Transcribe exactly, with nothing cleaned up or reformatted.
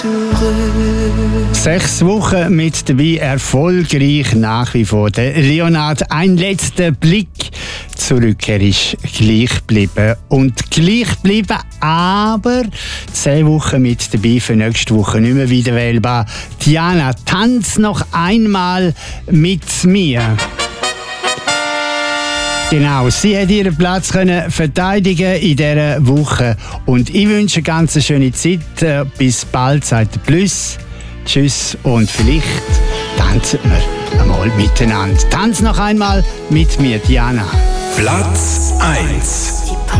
Sechs Wochen mit dabei, erfolgreich nach wie vor. Der Leonard, ein letzter Blick zurück. Er ist gleich geblieben. Und gleich geblieben, aber zehn Wochen mit dabei, für nächste Woche nicht mehr wieder wählbar. Diana, tanz noch einmal mit mir. Genau, sie hat ihren Platz können verteidigen in dieser Woche. Und ich wünsche eine ganz schöne Zeit. Bis bald, sagt der Plus. Tschüss und vielleicht tanzen wir einmal miteinander. Tanz noch einmal mit mir, Diana. Platz eins.